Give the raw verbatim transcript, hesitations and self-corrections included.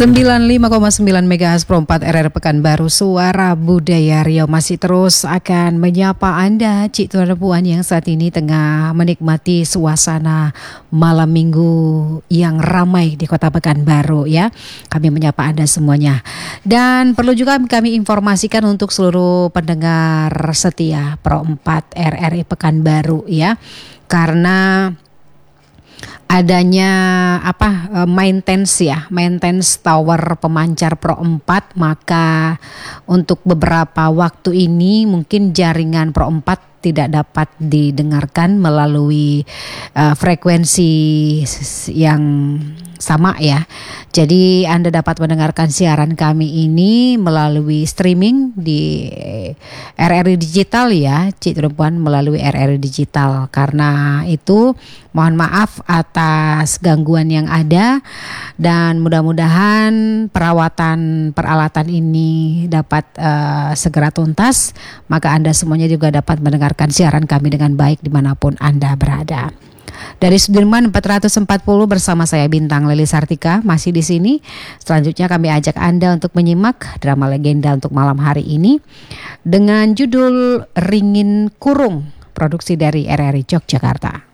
sembilan puluh lima koma sembilan MHz Pro empat R R Pekanbaru, Suara Budaya Riau masih terus akan menyapa Anda, Cik Tuan dan Puan yang saat ini tengah menikmati suasana malam minggu yang ramai di Kota Pekanbaru ya. Kami menyapa Anda semuanya. Dan perlu juga kami informasikan untuk seluruh pendengar setia Pro empat R R I Pekanbaru ya. Karena adanya apa maintenance ya, maintenance tower pemancar Pro empat, maka untuk beberapa waktu ini mungkin jaringan Pro empat tidak dapat didengarkan melalui uh, frekuensi yang sama ya. Jadi Anda dapat mendengarkan siaran kami ini melalui streaming di R R I Digital ya, Cik Perempuan, melalui R R I Digital. Karena itu mohon maaf atas gangguan yang ada dan mudah-mudahan perawatan peralatan ini dapat uh, segera tuntas, maka Anda semuanya juga dapat mendengarkan siaran kami dengan baik dimanapun Anda berada. Dari Sudirman empat ratus empat puluh bersama saya Bintang Leli Sartika masih di sini. Selanjutnya kami ajak Anda untuk menyimak drama legenda untuk malam hari ini dengan judul Ringin Kurung, produksi dari R R I Yogyakarta.